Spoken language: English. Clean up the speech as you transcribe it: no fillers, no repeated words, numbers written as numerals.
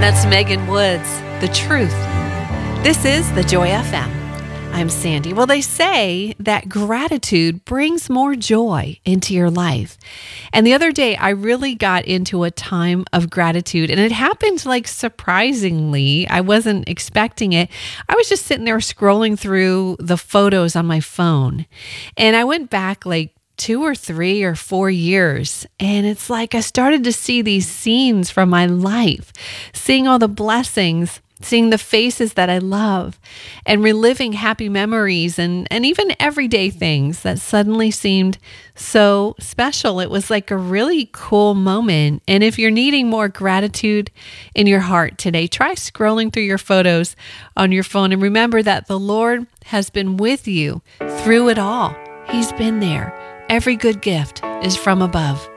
That's Megan Woods, The Truth. This is the Joy FM. I'm Sandy. Well, they say that gratitude brings more joy into your life. And the other day, I really got into a time of gratitude, and it happened like surprisingly. I wasn't expecting it. I was just sitting there scrolling through the photos on my phone, and I went back like 2 or 3 or 4 years. And it's like I started to see these scenes from my life, seeing all the blessings, seeing the faces that I love, and reliving happy memories and even everyday things that suddenly seemed so special. It was like a really cool moment. And if you're needing more gratitude in your heart today, try scrolling through your photos on your phone and remember that the Lord has been with you through it all. He's been there. Every good gift is from above.